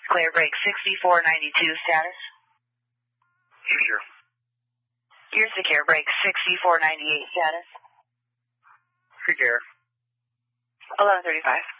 Clear break 6492 status. Secure. You're secure. Break 6498 status. Secure. 1135.